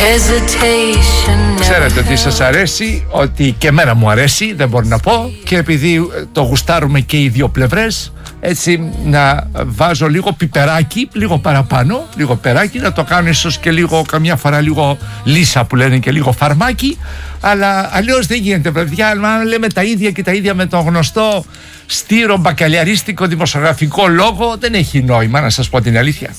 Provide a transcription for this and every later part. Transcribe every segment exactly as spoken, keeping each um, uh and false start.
Ξέρετε ότι σας αρέσει, ότι και εμένα μου αρέσει, δεν μπορώ να πω, και επειδή το γουστάρουμε και οι δύο πλευρές, έτσι να βάζω λίγο πιπεράκι, λίγο παραπάνω, λίγο περάκι, να το κάνω ίσως και λίγο, καμιά φορά λίγο λύσα που λένε, και λίγο φαρμάκι, αλλά αλλιώς δεν γίνεται, παιδιά. Αν λέμε τα ίδια και τα ίδια με τον γνωστό στήρο μπακαλιαρίστικο δημοσιογραφικό λόγο, δεν έχει νόημα, να σας πω την αλήθεια.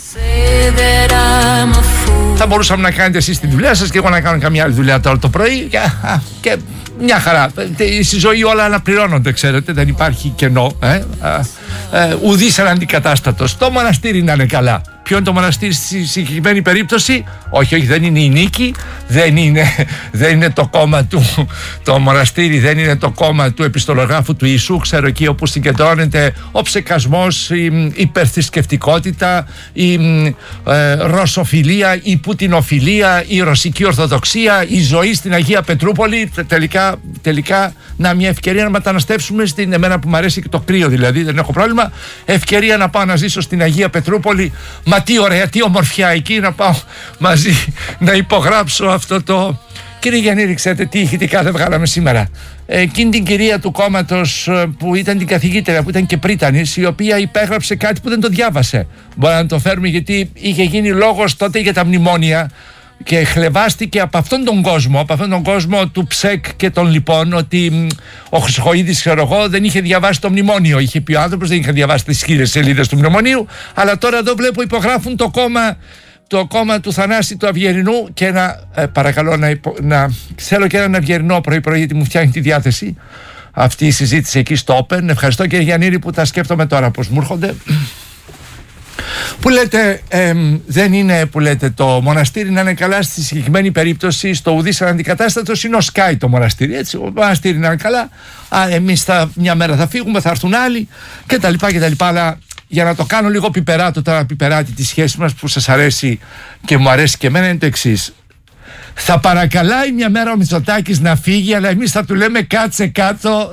Θα μπορούσαμε να κάνετε εσείς τη δουλειά σας και εγώ να κάνω καμιά άλλη δουλειά τώρα το πρωί και, α, και μια χαρά. Στη ζωή όλα αναπληρώνονται, ξέρετε, δεν υπάρχει κενό. Ε? Ε, ουδής αναντικατάστατος. Το μοναστήρι να είναι καλά. Ποιο είναι το μοναστήρι στη συγκεκριμένη περίπτωση? Όχι, όχι, δεν είναι η Νίκη, δεν είναι, δεν είναι το κόμμα του, το μοναστήρι δεν είναι το κόμμα του επιστολογράφου του Ιησού, ξέρω, εκεί όπου συγκεντρώνεται ο ψεκασμός, η υπερθρησκευτικότητα, η ε, ρωσοφιλία, η πουτινοφιλία, η ρωσική ορθοδοξία, η ζωή στην Αγία Πετρούπολη. Τελικά, τελικά να μια ευκαιρία να μεταναστεύσουμε στην, εμένα που μου αρέσει και το κρύο δηλαδή, δεν έχω πρόβλημα, ευκαιρία να πάω να ζήσω στην Αγία Πετρούπολη. Μα τι ωραία, τι ομορφιά εκεί, να πάω μαζί να υπογράψω αυτό το... Κύριε Γιαννήρη, ξέρετε τι ηχητικά δεν βγάλαμε σήμερα? Εκείνη την κυρία του κόμματος που ήταν την καθηγήτρια, που ήταν και πρίτανης, η οποία υπέγραψε κάτι που δεν το διάβασε. Μπορεί να το φέρουμε, γιατί είχε γίνει λόγος τότε για τα μνημόνια και χλεβάστηκε από αυτόν τον κόσμο, από αυτόν τον κόσμο του ψεκ και των λοιπών, ότι ο Χρυσοχοΐδης, ξέρω εγώ, δεν είχε διαβάσει το μνημόνιο. Είχε πει ο άνθρωπος, δεν είχε διαβάσει τις χίλιες σελίδες του μνημονίου. Αλλά τώρα εδώ βλέπω υπογράφουν το κόμμα, το κόμμα του Θανάση του Αυγερινού. Και να, ε, παρακαλώ, να, υπο, να θέλω και έναν Αυγερινό πρωί-πρωί, γιατί μου φτιάχνει τη διάθεση αυτή η συζήτηση εκεί στο Open. Ευχαριστώ, κύριε Γιαννήρη, που τα σκέφτομαι τώρα πώς μου έρχονται. Που λέτε, ε, δεν είναι, που λέτε, το μοναστήρι να είναι καλά στη συγκεκριμένη περίπτωση, στο ουδής αναντικατάστατος είναι ο Σκάι το μοναστήρι, έτσι, ο μοναστήρι να είναι καλά, α, εμείς θα, μια μέρα θα φύγουμε, θα έρθουν άλλοι κτλ, κτλ. Αλλά για να το κάνω λίγο πιπεράτο τώρα, πιπεράτη τη σχέση μας που σας αρέσει και μου αρέσει και εμένα, είναι το εξής. Θα παρακαλάει μια μέρα ο Μητσοτάκης να φύγει, αλλά εμείς θα του λέμε κάτσε κάτω.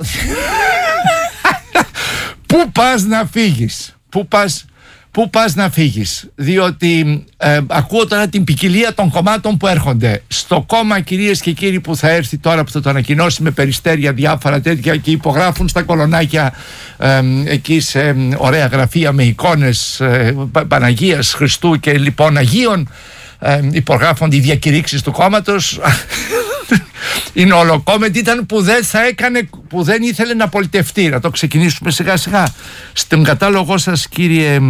Πού πας να φύγεις, πού πας Πού πας να φύγεις? Διότι ε, ακούω τώρα την ποικιλία των κομμάτων που έρχονται. Στο κόμμα, κυρίες και κύριοι, που θα έρθει τώρα, που θα το ανακοινώσει με περιστέρια διάφορα τέτοια και υπογράφουν στα κολονάκια ε, εκεί σε ε, ωραία γραφεία με εικόνες ε, Παναγίας, Χριστού και λοιπόν Αγίων, ε, υπογράφονται οι διακηρύξεις του κόμματος. Είναι ολοκόμετη, ήταν που δεν θα έκανε, που δεν ήθελε να πολιτευτεί. Να το ξεκινήσουμε σιγά σιγά. Στον κατάλογο σας, κύριε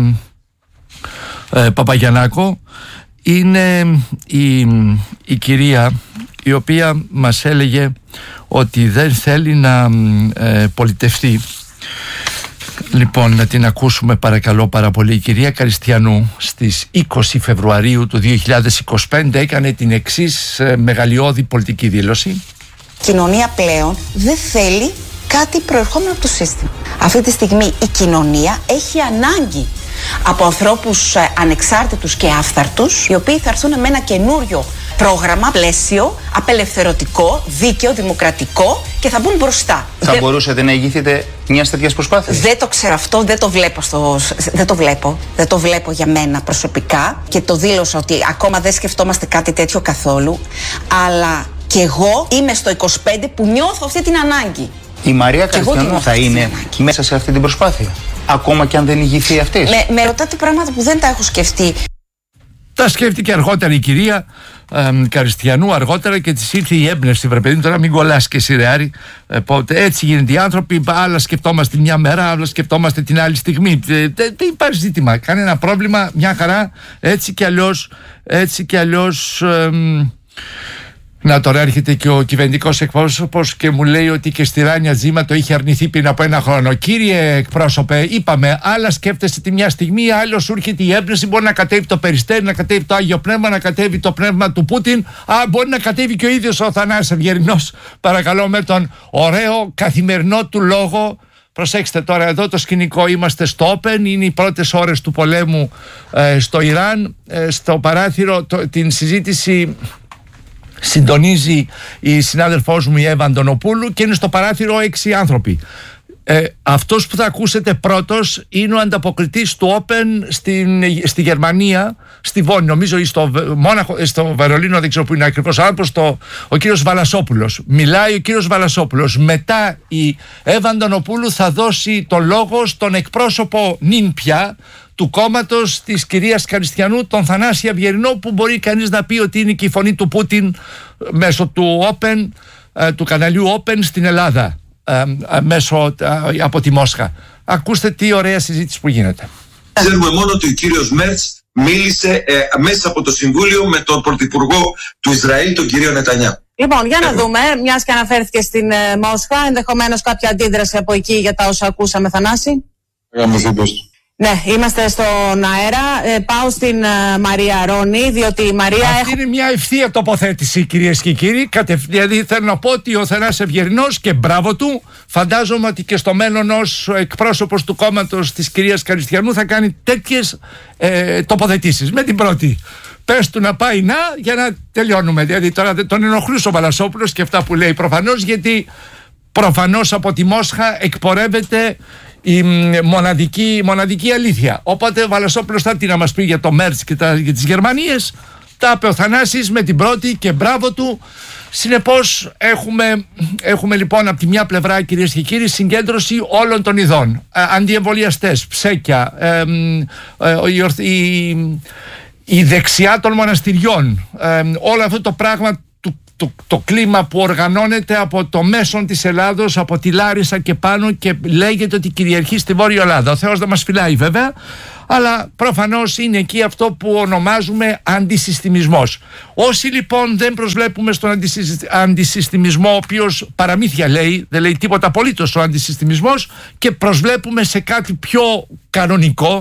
ε, Παπαγιαννάκο, είναι η, η κυρία η οποία μας έλεγε ότι δεν θέλει να ε, πολιτευτεί. Λοιπόν, να την ακούσουμε παρακαλώ πάρα πολύ. Η κυρία Καριστιανού στις είκοσι Φεβρουαρίου του δύο χιλιάδες είκοσι πέντε έκανε την εξής ε, μεγαλειώδη πολιτική δήλωση. Η κοινωνία πλέον δεν θέλει κάτι προερχόμενο από το σύστημα. Αυτή τη στιγμή η κοινωνία έχει ανάγκη από ανθρώπους ε, ανεξάρτητους και άφθαρτους, οι οποίοι θα έρθουν με ένα καινούριο πρόγραμμα, πλαίσιο, απελευθερωτικό, δίκαιο, δημοκρατικό και θα μπουν μπροστά. Θα δεν... μπορούσατε να ηγηθείτε μια τέτοια προσπάθεια? Δεν το ξέρω αυτό, δεν το βλέπω στο... δεν το βλέπω. Δεν το βλέπω για μένα προσωπικά και το δήλωσα ότι ακόμα δεν σκεφτόμαστε κάτι τέτοιο καθόλου. Αλλά και εγώ είμαι στο είκοσι πέντε που νιώθω αυτή την ανάγκη. Η Μαρία Καριστιανού θα είναι μέσα σε αυτή την προσπάθεια, ακόμα και αν δεν ηγηθεί αυτή? Με, με ρωτάτε πράγματα που δεν τα έχω σκεφτεί. Τα σκέφτηκε αργότερα η κυρία ε, Καριστιανού, αργότερα, και της ήρθε η έμπνευση. Βρε παιδί μου, τώρα μην κολλάς και εσύ ρε Άρη. Ε, πότε, έτσι γίνεται οι άνθρωποι. Άλλα σκεφτόμαστε μια μέρα, άλλα σκεφτόμαστε την άλλη στιγμή. Δεν δε, δε υπάρχει ζήτημα, κανένα πρόβλημα, μια χαρά. Έτσι κι αλλιώς, έτσι κι αλλιώς. Ε, να, τώρα έρχεται και ο κυβερνητικός εκπρόσωπος και μου λέει ότι και στη Ράνια Τζίμα το είχε αρνηθεί πριν από ένα χρόνο. Κύριε εκπρόσωπε, είπαμε, άλλα σκέφτεσαι τη μια στιγμή, άλλο σου έρχεται η έμπνευση. Μπορεί να κατέβει το Περιστέρι, να κατέβει το Άγιο Πνεύμα, να κατέβει το πνεύμα του Πούτιν. Α, μπορεί να κατέβει και ο ίδιος ο Θανάσης Αυγερινός, παρακαλώ, με τον ωραίο καθημερινό του λόγο. Προσέξτε τώρα, εδώ το σκηνικό, είμαστε στο Open, είναι οι πρώτες ώρες του πολέμου ε, στο Ιράν. Ε, στο παράθυρο το, την συζήτηση συντονίζει η συνάδελφός μου η Εύα Αντωνοπούλου και είναι στο παράθυρο έξι άνθρωποι. Ε, αυτός που θα ακούσετε πρώτος είναι ο ανταποκριτής του Open στην, στη Γερμανία, στη Βόνη, νομίζω, ή στο Μόναχο, στο Βερολίνο, δεν ξέρω που είναι ακριβώς, άνθρωπος, το, ο κύριος Βαλασόπουλος. Μιλάει ο κύριος Βαλασόπουλος. Μετά η Εύα Αντωνοπούλου θα δώσει το λόγο στον εκπρόσωπο νυν πια του κόμματος της κυρίας Καριστιανού, τον Θανάση Αυγερινό, που μπορεί κανείς να πει ότι είναι και η φωνή του Πούτιν μέσω του Open, του καναλιού Open στην Ελλάδα. Μέσω από τη Μόσχα. Ακούστε τι ωραία συζήτηση που γίνεται. Ξέρουμε μόνο ότι ο κύριος Μέρτς μίλησε ε, μέσα από το Συμβούλιο με τον Πρωθυπουργό του Ισραήλ, τον κύριο Νετανιά. Λοιπόν, για να δούμε, μιας και αναφέρθηκε στην ε, Μόσχα, ενδεχομένως κάποια αντίδραση από εκεί για τα όσα ακούσαμε, Θανάση. Ναι, είμαστε στον αέρα. Ε, πάω στην uh, Μαρία Ρόνη, διότι η Μαρία... Αυτή έχω... είναι μια ευθεία τοποθέτηση, κυρίες και κύριοι. Κατευ... Δηλαδή θέλω να πω ότι ο Θανάσης Αυγερινός, και μπράβο του, φαντάζομαι ότι και στο μέλλον ως εκπρόσωπος του κόμματος της κυρίας Καριστιανού θα κάνει τέτοιες ε, τοποθετήσεις. Με την πρώτη, πες του να πάει να, για να τελειώνουμε. Δηλαδή τώρα τον ενοχλούσε ο Βαλασόπουλος και αυτά που λέει προφανώς, γιατί προφανώς από τη Μόσχα εκπορεύεται η μοναδική, μοναδική αλήθεια. Οπότε ο Βαλασόπουλος θα έρθει να μας πει για το Μέρτς και τα, για τις Γερμανίες. Τα είπε ο Θανάσης με την πρώτη και μπράβο του. Συνεπώς έχουμε, έχουμε λοιπόν από τη μια πλευρά, κυρίες και κύριοι, συγκέντρωση όλων των ειδών. Ε, αντιεμβολιαστές, ψέκια, ε, ε, ε, η, η δεξιά των μοναστηριών, ε, όλο αυτό το πράγμα, Το, το κλίμα που οργανώνεται από το μέσον της Ελλάδος, από τη Λάρισα και πάνω, και λέγεται ότι κυριαρχεί στη Βόρεια Ελλάδα. Ο Θεός δεν μας φυλάει βέβαια, αλλά προφανώς είναι εκεί αυτό που ονομάζουμε αντισυστημισμός. Όσοι λοιπόν δεν προσβλέπουμε στον αντισυστημισμό, ο οποίος παραμύθια λέει, δεν λέει τίποτα απολύτως ο αντισυστημισμός, και προσβλέπουμε σε κάτι πιο κανονικό,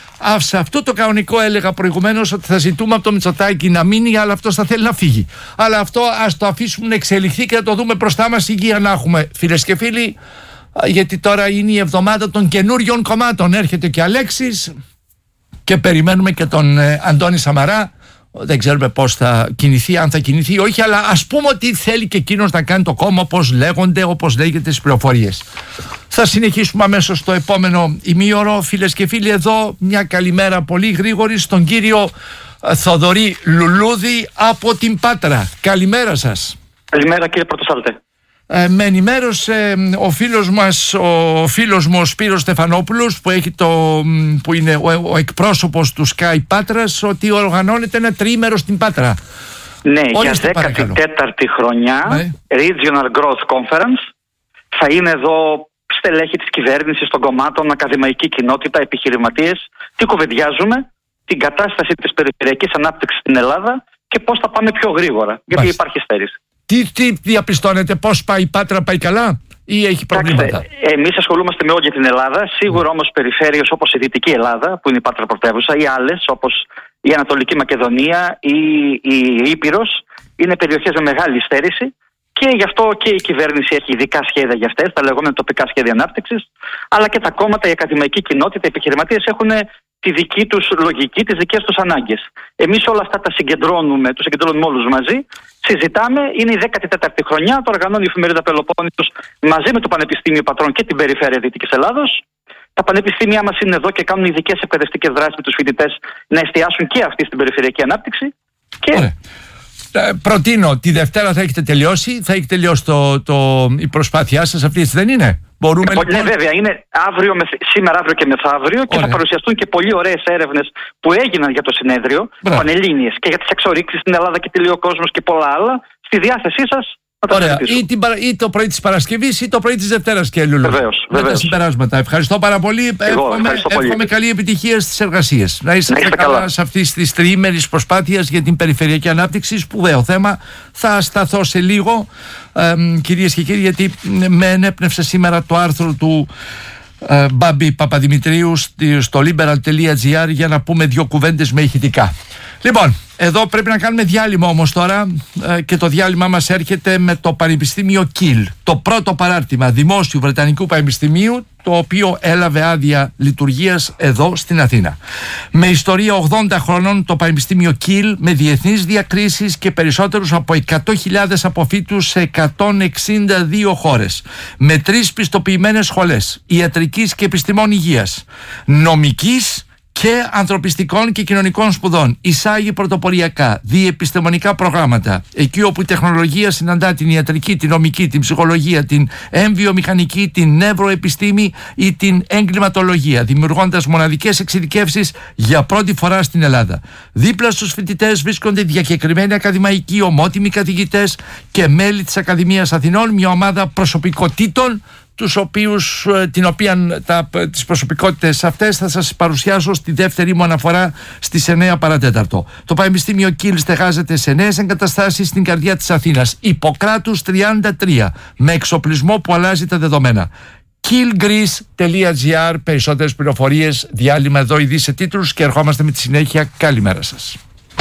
σε αυτό το κανονικό έλεγα προηγουμένως ότι θα ζητούμε από το Μητσοτάκη να μείνει, αλλά αυτός θα θέλει να φύγει. Αλλά αυτό ας το αφήσουμε να εξελιχθεί και να το δούμε μπροστά μας, υγεία να έχουμε, φίλες και φίλοι, γιατί τώρα είναι η εβδομάδα των καινούριων κομμάτων. Έρχεται και Αλέξης και περιμένουμε και τον ε, Αντώνη Σαμαρά. Δεν ξέρουμε πώς θα κινηθεί, αν θα κινηθεί ή όχι, αλλά ας πούμε ότι θέλει και εκείνος να κάνει το κόμμα όπως λέγονται, όπως λέγεται στις πληροφορίες. Θα συνεχίσουμε αμέσως στο επόμενο ημίωρο. Φίλες και φίλοι, εδώ μια καλημέρα πολύ γρήγορη στον κύριο Θοδωρή Λουλούδη από την Πάτρα. Καλημέρα σας. Καλημέρα κύριε Πρωτοσάλτε. Ε, με ενημέρωσε ο φίλος μας, ο φίλος μου ο Σπύρος Στεφανόπουλος, που, έχει το, που είναι ο, ο εκπρόσωπος του Sky Πάτρας, ότι οργανώνεται ένα τριήμερο στην Πάτρα. Ναι, για δέκατη τέταρτη χρονιά, ναι. Regional Growth Conference. Θα είναι εδώ στελέχη της κυβέρνησης, των κομμάτων, ακαδημαϊκή κοινότητα, επιχειρηματίες. Τι κουβεντιάζουμε? Την κατάσταση της περιφερειακής ανάπτυξης στην Ελλάδα και πώς θα πάμε πιο γρήγορα, γιατί Μάλιστα. υπάρχει στέρηση. Τι, τι διαπιστώνετε, πώς πάει η Πάτρα, πάει καλά ή έχει προβλήματα? Εμείς ασχολούμαστε με όλη την Ελλάδα. Σίγουρα όμως περιφέρειες όπως η Δυτική Ελλάδα, που είναι η Πάτρα πρωτεύουσα, ή άλλες όπως η Ανατολική Μακεδονία ή η Ήπειρος, είναι περιοχές με μεγάλη στέρηση. Και γι' αυτό και η κυβέρνηση έχει ειδικά σχέδια για αυτές, τα λεγόμενα τοπικά σχέδια ανάπτυξης, αλλά και τα κόμματα, η ακαδημαϊκή κοινότητα, οι επιχειρηματίες έχουν τη δική τους λογική, τις δικές τους ανάγκες. Εμείς όλα αυτά τα συγκεντρώνουμε, τους συγκεντρώνουμε όλους μαζί, συζητάμε. Είναι η δέκατη τέταρτη χρονιά, το οργανώνει η εφημερίδα Πελοπόννησος μαζί με το Πανεπιστήμιο Πατρών και την Περιφέρεια Δυτικής Ελλάδος. Τα πανεπιστήμια μας είναι εδώ και κάνουν ειδικές εκπαιδευτικές δράσεις με τους φοιτητές να εστιάσουν και αυτοί στην περιφερειακή ανάπτυξη. Και... Ε, προτείνω, τη Δευτέρα θα έχετε τελειώσει, θα έχει τελειώσει το, το, η προσπάθειά σας αυτή, έτσι δεν είναι? Μπορούμε, ε, λοιπόν... Ναι, βέβαια, είναι αύριο, σήμερα, αύριο και μεθαύριο. Ωραία. Και θα παρουσιαστούν και πολύ ωραίες έρευνες που έγιναν για το συνέδριο, πανελλήνιες, και για τις εξορίξεις στην Ελλάδα και τη λέει ο κόσμος και πολλά άλλα. Στη διάθεσή σας. Ωραία, ή, την, ή το πρωί της Παρασκευής ή το πρωί της Δευτέρας, και Λουλού. Βεβαίως, με τα συμπεράσματα. Ευχαριστώ πάρα πολύ. Εύχομαι, εύχομαι καλή επιτυχία στις εργασίες. Να είστε, να είστε καλά, καλά σε αυτή τη τριήμερη προσπάθεια για την περιφερειακή ανάπτυξη. Σπουδαίο θέμα. Θα σταθώ σε λίγο, ε, κυρίες και κύριοι, γιατί με ενέπνευσε σήμερα το άρθρο του ε, Μπάμπη Παπαδημητρίου στο liberal τελεία gr για να πούμε δύο κουβέντες με ηχητικά. Λοιπόν. Εδώ πρέπει να κάνουμε διάλειμμα όμως τώρα ε, και το διάλειμμα μας έρχεται με το Πανεπιστήμιο Κιλ. Το πρώτο παράρτημα δημόσιου Βρετανικού Πανεπιστημίου, το οποίο έλαβε άδεια λειτουργίας εδώ στην Αθήνα. Με ιστορία ογδόντα χρόνων, το Πανεπιστήμιο Κιλ, με διεθνείς διακρίσεις και περισσότερους από εκατό χιλιάδες αποφύτους σε εκατόν εξήντα δύο χώρες. Με τρεις πιστοποιημένες σχολές ιατρικής και επιστημών υγείας, νομικής και ανθρωπιστικών και κοινωνικών σπουδών. Εισάγει πρωτοποριακά διεπιστημονικά προγράμματα. Εκεί όπου η τεχνολογία συναντά την ιατρική, την νομική, την ψυχολογία, την εμβιομηχανική, την νευροεπιστήμη ή την εγκληματολογία, δημιουργώντας μοναδικές εξειδικεύσεις για πρώτη φορά στην Ελλάδα. Δίπλα στους φοιτητές βρίσκονται διακεκριμένοι ακαδημαϊκοί, ομότιμοι καθηγητές και μέλη της Ακαδημίας Αθηνών, μια ομάδα προσωπικότητων, τους οποίους, την οποία, τα, τις προσωπικότητες αυτές θα σας παρουσιάσω στη δεύτερη μου αναφορά στις εννέα παρατέταρτο. Το Πανεπιστήμιο Κιλ στεγάζεται σε νέες εγκαταστάσεις στην καρδιά της Αθήνας, Ιπποκράτους τριάντα τρία, με εξοπλισμό που αλλάζει τα δεδομένα. killgreece τελεία gr, περισσότερες πληροφορίες, διάλειμμα εδώ ήδη σε τίτλους και ερχόμαστε με τη συνέχεια. Καλημέρα σας.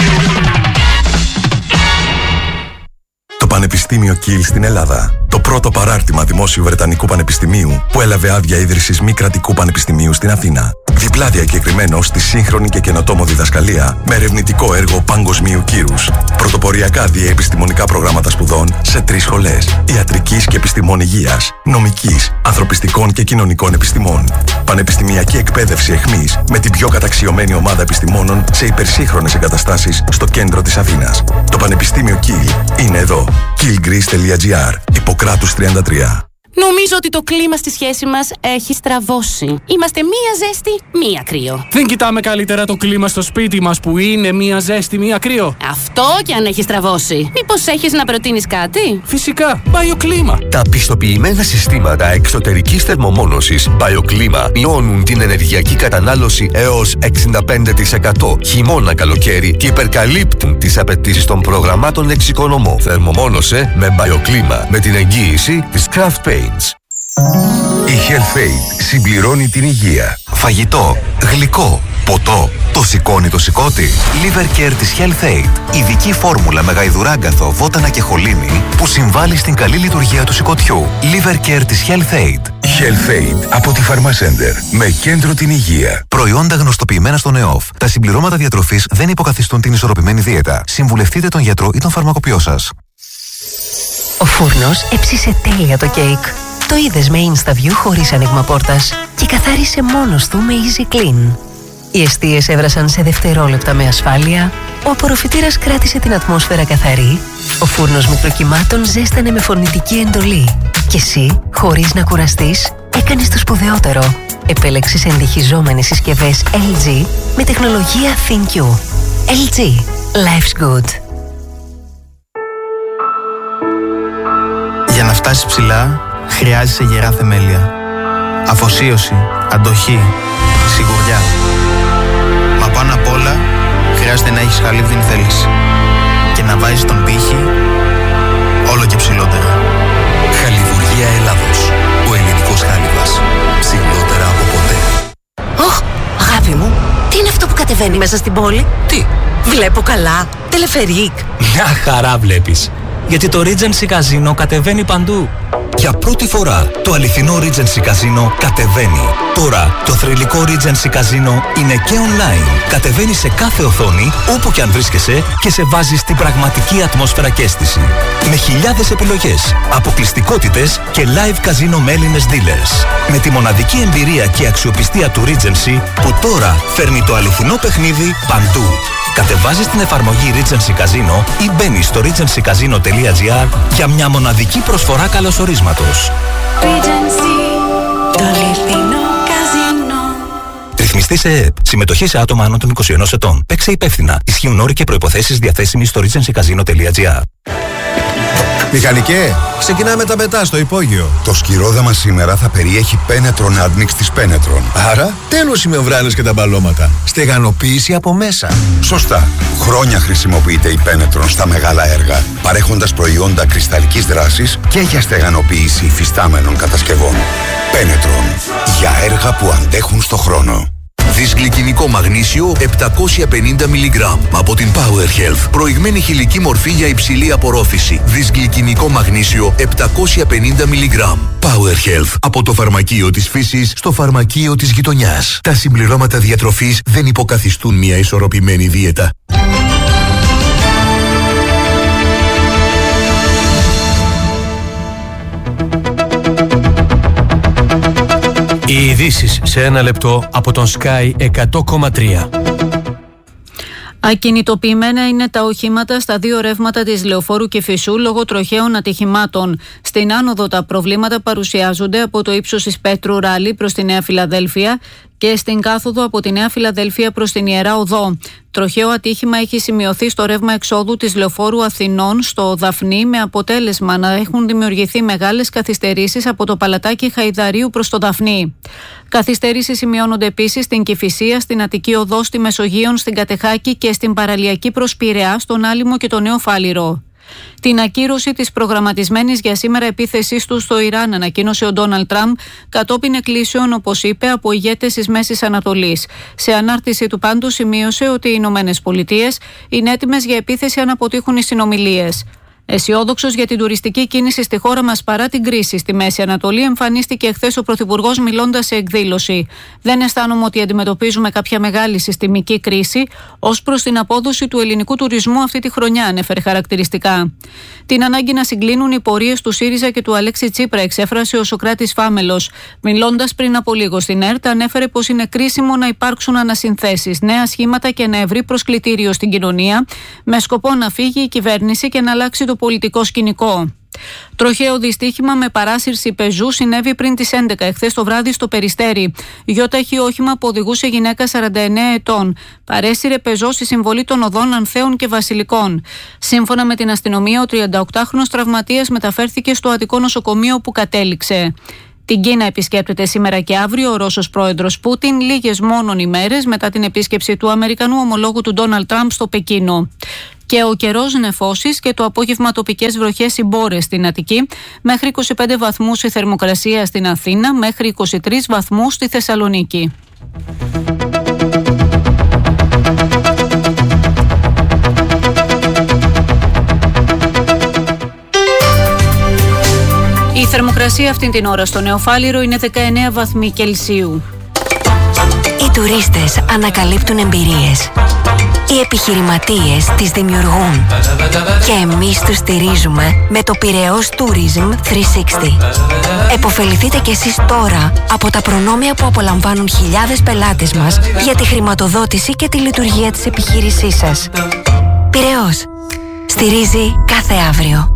Το Πανεπιστήμιο Κιλ στην Ελλάδα. Το πρώτο παράρτημα δημόσιου Βρετανικού Πανεπιστημίου που έλαβε άδεια ίδρυσης μη κρατικού πανεπιστημίου στην Αθήνα. Διπλά διακεκριμένο στη σύγχρονη και καινοτόμο διδασκαλία με ερευνητικό έργο παγκοσμίου κύρους. Πρωτοποριακά διεπιστημονικά προγράμματα σπουδών σε τρεις σχολές: ιατρικής και επιστημών υγείας, νομικής, ανθρωπιστικών και κοινωνικών επιστημών. Πανεπιστημιακή εκπαίδευση εχμής με την πιο καταξιωμένη ομάδα επιστημόνων σε υπερσύγχρονες εγκαταστάσεις στο κέντρο της Αθήνας. Το Πανεπιστήμιο Κιλ είναι εδώ. killgreece τελεία gr, Ιπποκράτους τριάντα τρία. Νομίζω ότι το κλίμα στη σχέση μας έχει στραβώσει. Είμαστε μία ζέστη, μία κρύο. Δεν κοιτάμε καλύτερα το κλίμα στο σπίτι μας που είναι μία ζέστη, μία κρύο? Αυτό και αν έχει στραβώσει. Μήπως έχεις να προτείνεις κάτι? Φυσικά, BioClima. Τα πιστοποιημένα συστήματα εξωτερικής θερμομόνωσης BioClima μειώνουν την ενεργειακή κατανάλωση έως εξήντα πέντε τοις εκατό χειμώνα καλοκαίρι και υπερκαλύπτουν τις απαιτήσεις των προγραμμάτων εξοικονομώ. Θερμομόνωσε με BioClima με την εγγύηση της Craft Paints. Η HealthAid συμπληρώνει την υγεία. Φαγητό, γλυκό, ποτό. Το σηκώνει το σηκώτη. Liver Care της HealthAid. Ειδική φόρμουλα με γαϊδουράγκαθο, βότανα και χολίνη που συμβάλλει στην καλή λειτουργία του σηκωτιού. Liver Care της HealthAid. HealthAid από τη Pharmacenter. Με κέντρο την υγεία. Προϊόντα γνωστοποιημένα στον ΕΟΦ. Τα συμπληρώματα διατροφής δεν υποκαθιστούν την ισορροπημένη δίαιτα. Συμβουλευτείτε τον γιατρό ή τον φαρμακοποιό σας. Ο φούρνος έψισε τέλεια το κέικ. Το είδες με InstaView χωρίς άνοιγμα πόρτας και καθάρισε μόνος του με Easy Clean. Οι εστίες έβρασαν σε δευτερόλεπτα με ασφάλεια, ο απορροφητήρας κράτησε την ατμόσφαιρα καθαρή, ο φούρνος μικροκυμάτων ζέστανε με φωνητική εντολή και εσύ, χωρίς να κουραστείς, έκανες το σπουδαιότερο. Επέλεξες εντυχιζόμενες συσκευές ελ τζι με τεχνολογία ThinQ. ελ τζι. Life's good. Για να φτάσεις ψηλά, χρειάζεσαι γερά θεμέλια. Αφοσίωση, αντοχή, σιγουριά. Μα πάνω απ' όλα, χρειάζεται να έχεις χαλίβδινη θέληση. Και να βάζεις τον πύχη όλο και ψηλότερα. Χαλιβουργία Ελλάδος. Ο ελληνικός χάλιβας. Ψηλότερα από ποτέ. Ωχ, αγάπη μου, τι είναι αυτό που κατεβαίνει μέσα στην πόλη? Τι? Βλέπω καλά. Τελεφερίκ. Μια χαρά βλέπεις. Γιατί το Regency Casino κατεβαίνει παντού. Για πρώτη φορά το αληθινό Regency Casino κατεβαίνει. Τώρα το θρυλικό Regency Casino είναι και online. Κατεβαίνει σε κάθε οθόνη όπου και αν βρίσκεσαι και σε βάζει στην πραγματική ατμόσφαιρα και αίσθηση. Με χιλιάδες επιλογές, αποκλειστικότητες και live casino με Έλληνες dealers. Με τη μοναδική εμπειρία και αξιοπιστία του Regency που τώρα φέρνει το αληθινό παιχνίδι παντού. Κατεβάζεις την εφαρμογή Regency Casino ή μπαίνεις στο regency casino τελεία gr για μια μοναδική προσφορά καλωσορίσματος. Regency, το αληθινό καζίνο. Ρυθμιστή σε ΕΕΠ. Συμμετοχή σε άτομα άνω των είκοσι ενός ετών. Παίξε υπεύθυνα. Ισχύουν όροι και προϋποθέσεις διαθέσιμοι στο regency casino τελεία gr. Μηχανικέ, ξεκινάμε τα μετά στο υπόγειο. Το σκυρόδαμα σήμερα θα περιέχει Penetron Admix της Penetron. Άρα, τέλος οι μεμβράνες και τα μπαλώματα. Στεγανοποίηση από μέσα. Σωστά. Χρόνια χρησιμοποιείται η Penetron στα μεγάλα έργα, παρέχοντας προϊόντα κρυσταλλικής δράσης και για στεγανοποίηση υφιστάμενων κατασκευών. Penetron. Για έργα που αντέχουν στο χρόνο. Δυσγλυκινικό μαγνήσιο επτακόσια πενήντα μιλιγκράμμ από την Power Health. Προηγμένη χηλική μορφή για υψηλή απορρόφηση. Δυσγλυκινικό μαγνήσιο επτακόσια πενήντα μιλιγκράμμ. Power Health. Από το φαρμακείο της φύσης στο φαρμακείο της γειτονιάς. Τα συμπληρώματα διατροφής δεν υποκαθιστούν μια ισορροπημένη δίαιτα. Οι ειδήσεις σε ένα λεπτό από τον Sky εκατό κόμμα τρία. Ακινητοποιημένα είναι τα οχήματα στα δύο ρεύματα της Λεωφόρου Κηφισού λόγω τροχαίων ατυχημάτων. Στην άνοδο τα προβλήματα παρουσιάζονται από το ύψος της Πέτρου Ράλι προς τη Νέα Φιλαδέλφια και στην κάθοδο από τη Νέα Φιλαδέλφια προς την Ιερά Οδό. Τροχαίο ατύχημα έχει σημειωθεί στο ρεύμα εξόδου της Λεωφόρου Αθηνών στο Δαφνί, με αποτέλεσμα να έχουν δημιουργηθεί μεγάλες καθυστερήσεις από το Παλατάκι Χαϊδαρίου προς το Δαφνί. Καθυστερήσεις σημειώνονται επίσης στην Κηφισία, στην Αττική Οδό, στη Μεσογείων, στην Κατεχάκη και στην Παραλιακή προς Πειραιά, στον Άλυμο και το Νέο Φάληρο. Την ακύρωση της προγραμματισμένης για σήμερα επίθεσής του στο Ιράν ανακοίνωσε ο Ντόναλντ Τραμπ κατόπιν εκκλήσεων, όπως είπε, από ηγέτες της Μέσης Ανατολής. Σε ανάρτηση του πάντως σημείωσε ότι οι Ηνωμένες Πολιτείες είναι έτοιμες για επίθεση αν αποτύχουν οι συνομιλίες. Αισιόδοξος για την τουριστική κίνηση στη χώρα μας παρά την κρίση στη Μέση Ανατολή, εμφανίστηκε χθες ο Πρωθυπουργός μιλώντας σε εκδήλωση. Δεν αισθάνομαι ότι αντιμετωπίζουμε κάποια μεγάλη συστημική κρίση ως προς την απόδοση του ελληνικού τουρισμού αυτή τη χρονιά, ανέφερε χαρακτηριστικά. Την ανάγκη να συγκλίνουν οι πορείες του ΣΥΡΙΖΑ και του Αλέξη Τσίπρα εξέφρασε ο Σωκράτης Φάμελος. Μιλώντας πριν από λίγο στην ΕΡΤ, ανέφερε πως είναι κρίσιμο να υπάρξουν ανασυνθέσεις, νέα σχήματα και ένα ευρύ προσκλητήριο στην κοινωνία, με σκοπό να φύγει η κυβέρνηση και να αλλάξει το πολιτικό σκηνικό. Τροχαίο δυστύχημα με παράσυρση πεζού συνέβη πριν τις έντεκα εχθές το βράδυ στο Περιστέρι. Γιώταχη όχημα που οδηγούσε γυναίκα σαράντα εννέα ετών. Παρέσυρε πεζό στη συμβολή των οδών Ανθέων και Βασιλικών. Σύμφωνα με την αστυνομία, ο τριανταοκτάχρονος τραυματίας μεταφέρθηκε στο Αττικό νοσοκομείο που κατέληξε. Την Κίνα επισκέπτεται σήμερα και αύριο ο Ρώσος πρόεδρος Πούτιν, λίγες μόνον ημέρες μετά την επίσκεψη του Αμερικανού ομολόγου του Ντόναλντ Τραμπ στο Πεκίνο. Και ο καιρός νεφώσεις και το απόγευμα τοπικές βροχές συμπόρες στην Αττική, μέχρι είκοσι πέντε βαθμούς η θερμοκρασία στην Αθήνα, μέχρι είκοσι τρεις βαθμούς στη Θεσσαλονίκη. Η θερμοκρασία αυτήν την ώρα στο Νέο Φάληρο είναι δεκαεννέα βαθμοί Κελσίου. Οι τουρίστες ανακαλύπτουν εμπειρίες. Οι επιχειρηματίες τις δημιουργούν. Και εμείς τους στηρίζουμε με το Πειραιώς Tourism τριακόσια εξήντα. Εποφεληθείτε κι εσείς τώρα από τα προνόμια που απολαμβάνουν χιλιάδες πελάτες μας για τη χρηματοδότηση και τη λειτουργία της επιχείρησής σας. Πειραιώς. Στηρίζει κάθε αύριο.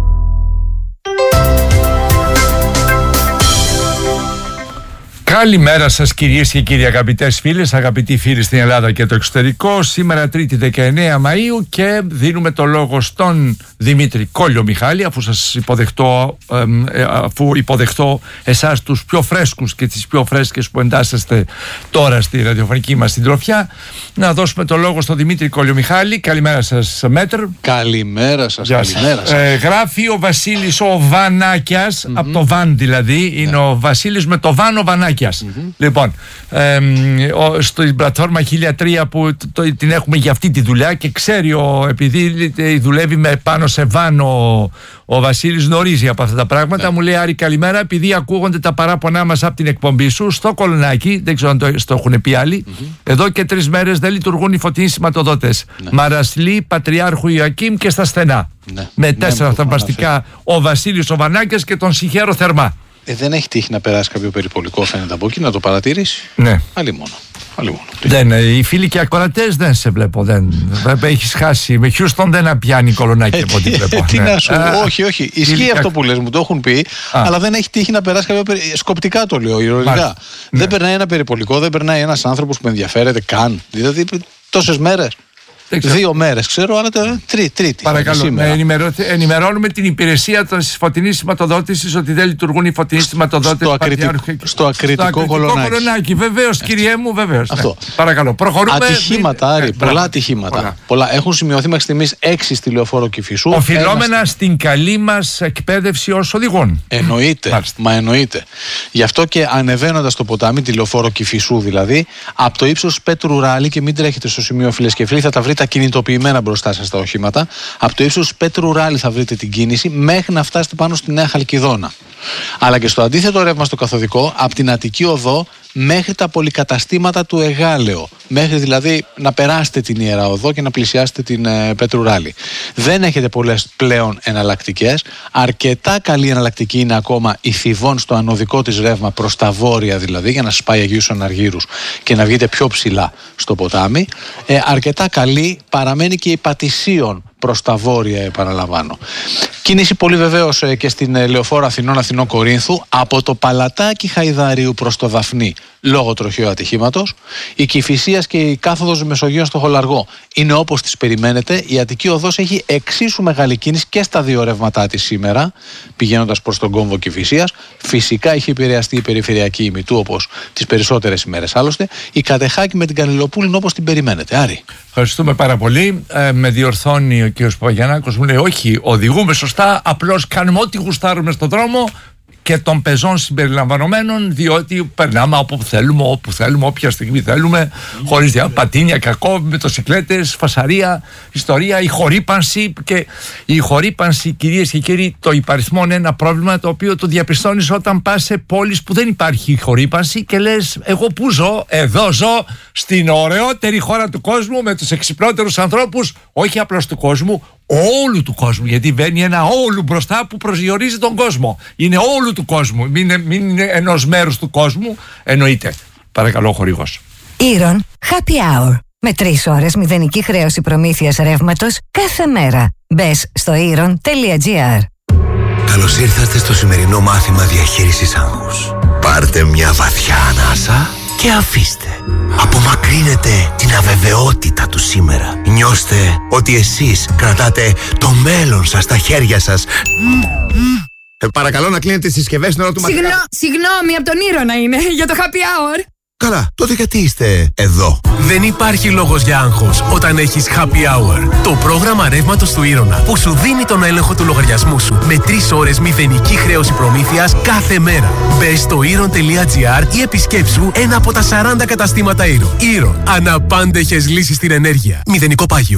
Καλημέρα σας κυρίες και κύριοι, αγαπητές φίλες, αγαπητοί φίλοι στην Ελλάδα και το εξωτερικό. Σήμερα Τρίτη δεκαεννέα Μαΐου και δίνουμε το λόγο στον Δημήτρη Κόλλιο Μιχάλη, αφού σας υποδεχτώ, ε, αφού υποδεχτώ εσάς τους πιο φρέσκους και τις πιο φρέσκες που εντάσσεστε τώρα στη ραδιοφωνική μας συντροφιά. Να δώσουμε το λόγο στον Δημήτρη Κόλλιο Μιχάλη. Καλημέρα σας, Μέτρ. Καλημέρα σας, καλημέρα σας. Ε, γράφει ο Βασίλης ο Βανάκιας, mm-hmm. από το Βαν δηλαδή, είναι yeah. ο Βασίλης με το Βαν ο Βανάκιας. Mm-hmm. Λοιπόν, ε, ο, στην πλατφόρμα χίλια τρία που το, το, την έχουμε για αυτή τη δουλειά και ξέρει, ο, επειδή δουλεύει με πάνω σε Βαν ο, ο Βασίλης, γνωρίζει από αυτά τα πράγματα. Yeah. Μου λέει, Άρη, καλημέρα, επειδή ακούγονται τα παράπονά μας από την εκπομπή σου στο Κολονάκι, δεν ξέρω αν το, το έχουν πει άλλοι, mm-hmm. εδώ και τρεις μέρες δεν λειτουργούν οι φωτεινοί σηματοδότες. Yeah. Μαρασλή, Πατριάρχου Ιωακήμ και στα στενά. Yeah. Με τέσσερα yeah, θαυμαστικά ο Βασίλης ο Βανάκιας και τον συγχαίρω θερμά. Ε, δεν έχει τύχει να περάσει κάποιο περιπολικό, φαίνεται από εκεί, να το παρατηρήσει. Ναι. Άλλη μόνο. Άλλη μόνο. Δεν, οι φίλοι και ακροατές δεν σε βλέπω. Δεν, έχεις χάσει. Με Χιούστον δεν πιάνει Κολονάκι από ό,τι βλέπω. Τι να σου πω. Όχι, όχι. Ισχύει αυτό που λες, μου το έχουν πει, Α. αλλά δεν έχει τύχει να περάσει κάποιο περιπολικό. Σκοπτικά το λέω, ηρωνικά. Δεν περνάει ένα περιπολικό, δεν περνάει ένας άνθρωπος που ενδιαφέρεται καν. Δηλαδή τόσες μέρες. Δύο μέρες ξέρω, αλλά τρί, τρίτη. Παρακαλώ, να ενημερώνουμε την υπηρεσία της φωτεινής σηματοδότησης ότι δεν λειτουργούν οι φωτεινές σηματοδότες. Στο, ακριτικ... στο ακριτικό κολονάκι. κολονάκι. Βεβαίως, κυριέ μου, βεβαίως. Ναι. Παρακαλώ, προχωρούμε. Ατυχήματα, Άρη, πολλά μπράβο. ατυχήματα. Πολλά. Πολλά. Έχουν σημειωθεί μέχρι στιγμής έξι στη Λεωφόρο Κηφισού. Οφειλόμενα Ένας... στην καλή μας εκπαίδευση ως οδηγών. Εννοείται. Μάλιστα. Μα εννοείται. Γι' αυτό και ανεβαίνοντας το ποτάμι, τη Λεωφόρο Κηφισού δηλαδή, από το ύψος Πέτρου Ράλη, και μην τρέχετε στο σημείο, φίλες και φίλοι, θα τα βρείτε ακινητοποιημένα μπροστά σας τα οχήματα. Από το ύψος Πέτρου Ράλη θα βρείτε την κίνηση μέχρι να φτάσετε πάνω στη Νέα Χαλκιδόνα. Αλλά και στο αντίθετο ρεύμα στο καθοδικό, από την Αττική Οδό μέχρι τα πολυκαταστήματα του Εγάλεο. Μέχρι δηλαδή να περάσετε την Ιερά Οδό και να πλησιάσετε την ε, Πέτρου Ράλη. Δεν έχετε πολλές πλέον εναλλακτικές. Αρκετά καλή εναλλακτική είναι ακόμα η Θηβών στο ανωδικό της ρεύμα προς τα βόρεια δηλαδή, για να σας πάει Αγίους Αναργύρους και να βγείτε πιο ψηλά στο ποτάμι. Ε, αρκετά καλή παραμένει και η Πατησίων προς τα βόρεια, επαναλαμβάνω. Κίνηση πολύ βεβαίως ε, και στην ε, Λεωφόρο Αθηνών Αθηνών Κορίνθου, από το Παλατάκι Χαϊδαρίου προς το Δαφνί, λόγω τροχαίου ατυχήματος. Η Κηφισίας και η κάθοδος Μεσογείων στο Χολαργό είναι όπως τις περιμένετε. Η Αττική Οδός έχει εξίσου μεγάλη κίνηση και στα δύο ρεύματά της σήμερα, πηγαίνοντας προς τον κόμβο Κηφισίας. Φυσικά έχει επηρεαστεί η περιφερειακή ημιτού, όπως τις περισσότερες ημέρες άλλωστε. Η Κατεχάκη με την Κανελοπούλη είναι όπως την περιμένετε. Άρη. Ευχαριστούμε πάρα πολύ. Ε, με διορθώνει ο κ. Παπαγιαννάκος, μου λέει όχι, οδηγούμε σωστά, απλώς κάνουμε ό,τι γουστάρουμε στον δρόμο και των πεζών συμπεριλαμβανομένων, διότι περνάμε όπου θέλουμε, όπου θέλουμε, όποια στιγμή θέλουμε, χωρίς δια, πατίνια, κακό, μοτοσικλέτες, φασαρία, ιστορία, η χορύπανση. Και η χορύπανση, κυρίες και κύριοι, το υπαριθμόν ένα πρόβλημα το οποίο το διαπιστώνεις όταν πας σε πόλεις που δεν υπάρχει χορύπανση και λες, εγώ που ζω, εδώ ζω, στην ωραιότερη χώρα του κόσμου, με τους εξυπνότερους ανθρώπους, όχι απλώς του κόσμου, όλου του κόσμου, γιατί βαίνει ένα όλου μπροστά που προσδιορίζει τον κόσμο. Είναι όλου του κόσμου, μην είναι, μην είναι ενός μέρους του κόσμου, εννοείται. Παρακαλώ, χορηγός. Ήρων Happy Hour. Με τρεις ώρες μηδενική χρέωση προμήθειας ρεύματος κάθε μέρα. Μπες στο ήρων τελεία τζι άρ. Καλώς ήρθατε στο σημερινό μάθημα διαχείρισης άγχους. Πάρτε μια βαθιά ανάσα και αφήστε. Απομακρύνετε την αβεβαιότητα του σήμερα. Νιώστε ότι εσείς κρατάτε το μέλλον σας στα χέρια σας. Ε, παρακαλώ να κλείνετε τις συσκευές στην ώρα του μαθήματος. Συγνώ, συγγνώμη, από τον Ήρωνα είναι, για το happy hour. Καλά, τότε γιατί είστε εδώ? Δεν υπάρχει λόγος για άγχος όταν έχεις Happy Hour. Το πρόγραμμα ρεύματος του Ήρωνα που σου δίνει τον έλεγχο του λογαριασμού σου με τρεις ώρες μηδενική χρέωση προμήθειας κάθε μέρα. Μπες στο ήρων τελεία τζι άρ ή επισκέψου ένα από τα σαράντα καταστήματα Ήρων. Ήρων. Αναπάντεχες λύσεις στην ενέργεια. Μηδενικό πάγιο.